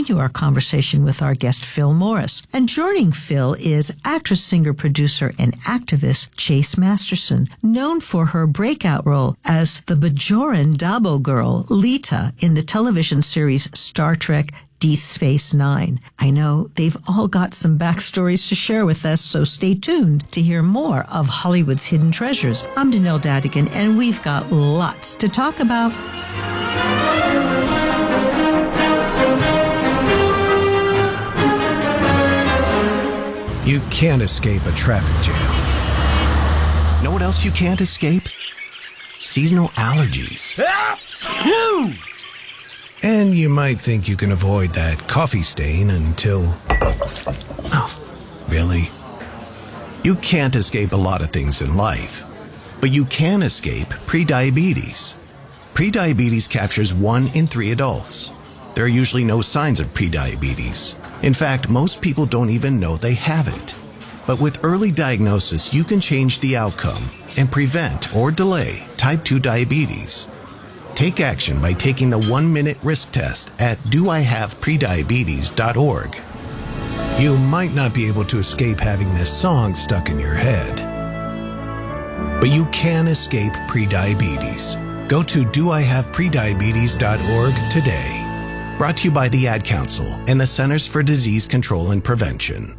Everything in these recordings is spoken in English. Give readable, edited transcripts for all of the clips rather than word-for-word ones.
continue our conversation with our guest, Phil Morris. And joining Phil is actress, singer, producer, and activist Chase Masterson, known for her breakout role as the Bajoran Dabo girl, Lita, in the television series Star Trek Deep Space Nine. I know they've all got some backstories to share with us, so stay tuned to hear more of Hollywood's hidden treasures. I'm Danelle Dadigan, and we've got lots to talk about. You can't escape a traffic jam. Know what else you can't escape? Seasonal allergies. And you might think you can avoid that coffee stain until... Oh, really? You can't escape a lot of things in life, but you can escape prediabetes. Prediabetes captures 1 in 3 adults. There are usually no signs of prediabetes. In fact, most people don't even know they have it. But with early diagnosis, you can change the outcome and prevent or delay type 2 diabetes. Take action by taking the 1-minute risk test at doihaveprediabetes.org. You might not be able to escape having this song stuck in your head, but you can escape prediabetes. Go to doihaveprediabetes.org today. Brought to you by the Ad Council and the Centers for Disease Control and Prevention.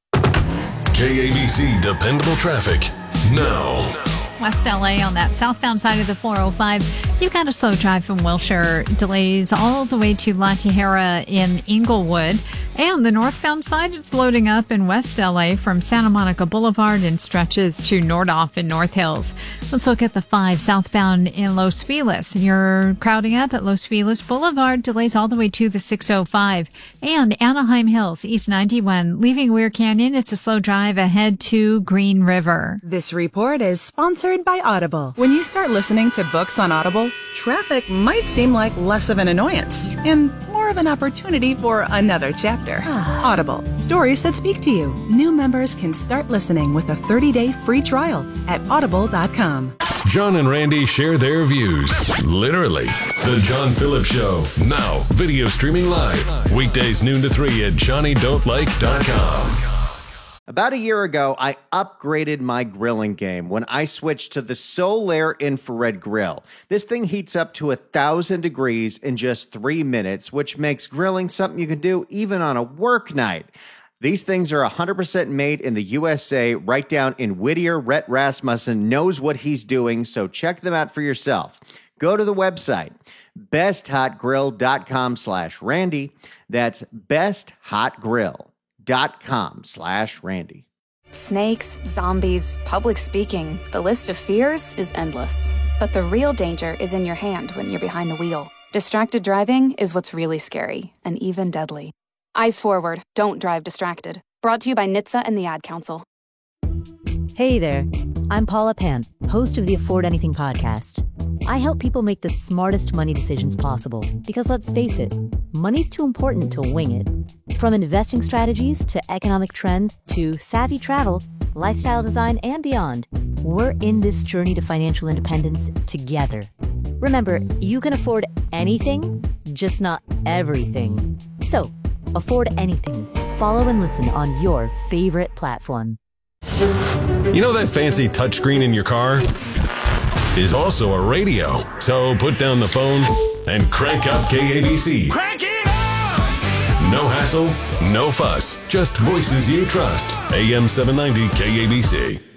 KABC Dependable Traffic now. West LA on that southbound side of the 405. You've got a slow drive from Wilshire. Delays all the way to La Tijera in Inglewood. And the northbound side, it's loading up in West LA from Santa Monica Boulevard and stretches to Nordhoff in North Hills. Let's look at the 5 southbound in Los Feliz. You're crowding up at Los Feliz Boulevard. Delays all the way to the 605. And Anaheim Hills, East 91. Leaving Weir Canyon, it's a slow drive ahead to Green River. This report is sponsored by Audible. When you start listening to books on Audible, traffic might seem like less of an annoyance and more of an opportunity for another chapter. Audible, stories that speak to you. New members can start listening with a 30-day free trial at audible.com. John and Randy share their views. Literally. The John Phillips Show. Now, video streaming live. Weekdays noon to 3 at johnnydon'tlike.com. About a year ago, I upgraded my grilling game when I switched to the Solaire infrared grill. This thing heats up to 1,000 degrees in just 3 minutes, which makes grilling something you can do even on a work night. These things are 100% made in the USA, right down in Whittier. Rhett Rasmussen knows what he's doing, so check them out for yourself. Go to the website, besthotgrill.com/Randy. That's besthotgrill.com/Randy. Snakes, zombies, public speaking. The list of fears is endless. But the real danger is in your hand when you're behind the wheel. Distracted driving is what's really scary and even deadly. Eyes forward. Don't drive distracted. Brought to you by NHTSA and the Ad Council. Hey there. I'm Paula Pant, host of the Afford Anything podcast. I help people make the smartest money decisions possible because, let's face it, money's too important to wing it. From investing strategies to economic trends to savvy travel, lifestyle design, and beyond, we're in this journey to financial independence together. Remember, you can afford anything, just not everything. So, afford anything. Follow and listen on your favorite platform. You know that fancy touchscreen in your car is also a radio. So put down the phone and crank up KABC. Crank it up! No hassle, no fuss, just voices you trust. AM 790 KABC.